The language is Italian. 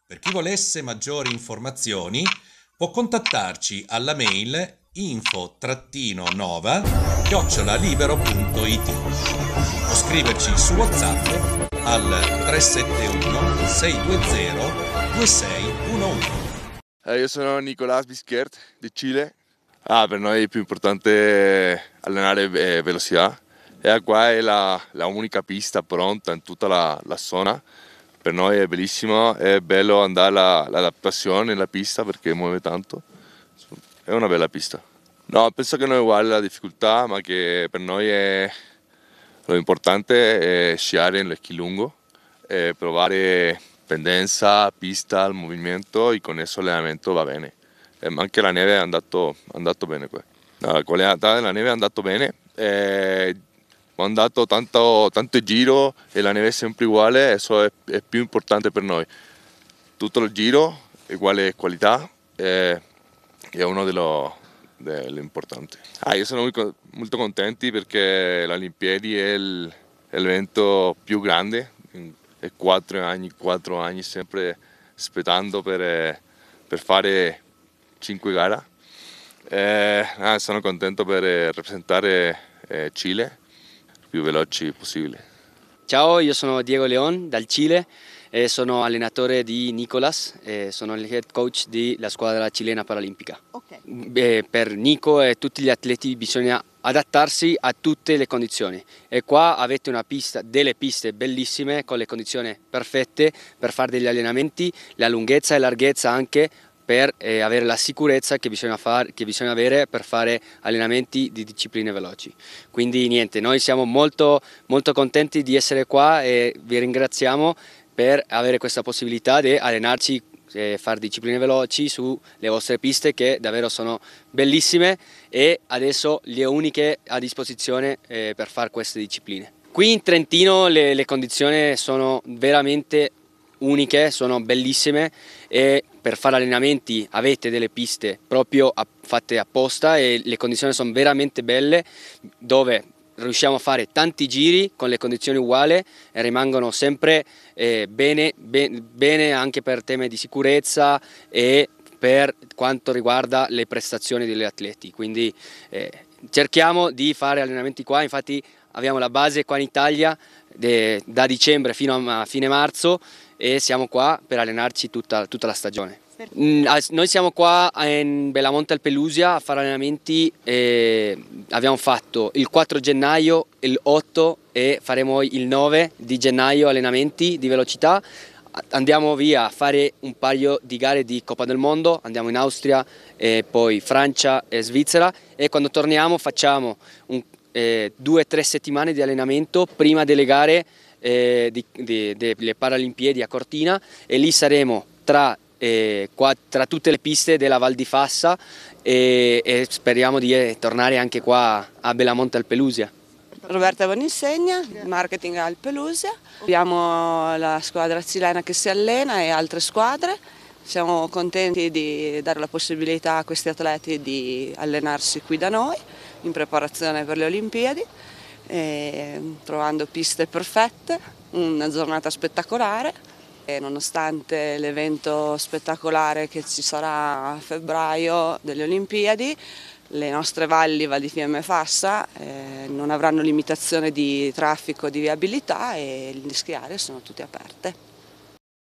Per chi volesse maggiori informazioni può contattarci alla mail info-nova@libero.it o scriverci su WhatsApp al 371 620 2611. Io sono Nicolás Bisquert di Cile. Per noi è più importante allenare velocità. E qua è la unica pista pronta in tutta la zona. Per noi è bellissimo, è bello andare l'adattazione nella pista perché muove tanto. È una bella pista. No, penso che non è uguale la difficoltà, ma che per noi lo importante è sciare nello sci lungo, provare pendenza, pista, il movimento e con esso l'allenamento va bene. Ma anche la neve è andato bene qua. No, la qualità della neve è andato bene. Ho andato tanto giro e la neve è sempre uguale, eso è più importante per noi. Tutto il giro, uguale qualità, è uno delle importanti. Io sono molto contento perché le Olimpiadi è l'evento più grande, è 4 anni sempre aspettando per fare 5 gare. Sono contento per rappresentare Cile il più veloci possibile. Ciao, io sono Diego León dal Cile e sono allenatore di Nicolás, sono il head coach della squadra cilena paralimpica. Okay. Per Nico e tutti gli atleti bisogna adattarsi a tutte le condizioni e qua avete delle piste bellissime con le condizioni perfette per fare degli allenamenti, la lunghezza e larghezza anche per avere la sicurezza che bisogna avere per fare allenamenti di discipline veloci. Quindi niente, noi siamo molto contenti di essere qua e vi ringraziamo per avere questa possibilità di allenarci e fare discipline veloci sulle vostre piste che davvero sono bellissime e adesso le uniche a disposizione per fare queste discipline. Qui in Trentino le condizioni sono veramente uniche, sono bellissime e per fare allenamenti avete delle piste proprio fatte apposta e le condizioni sono veramente belle dove riusciamo a fare tanti giri con le condizioni uguali e rimangono sempre bene anche per temi di sicurezza e per quanto riguarda le prestazioni degli atleti. Quindi cerchiamo di fare allenamenti qua, infatti abbiamo la base qua in Italia da dicembre fino a fine marzo e siamo qua per allenarci tutta la stagione. Noi siamo qua in Belamonte al Pelusia a fare allenamenti, abbiamo fatto il 4 gennaio, il 8 e faremo il 9 di gennaio allenamenti di velocità. Andiamo via a fare un paio di gare di Coppa del Mondo, andiamo in Austria, poi Francia e Svizzera e quando torniamo facciamo 2 o 3 settimane di allenamento prima delle gare delle Paralimpiadi a Cortina e lì saremo tra tutte le piste della Val di Fassa e speriamo di tornare anche qua a Belamonte al Pelusia. Roberta Boninsegna, marketing al Pelusia. Abbiamo la squadra cilena che si allena e altre squadre. Siamo contenti di dare la possibilità a questi atleti di allenarsi qui da noi in preparazione per le Olimpiadi, trovando piste perfette, una giornata spettacolare. E nonostante l'evento spettacolare che ci sarà a febbraio delle Olimpiadi, le nostre valli, Val di Fiemme e Fassa, non avranno limitazione di traffico, di viabilità e le schiare sono tutte aperte.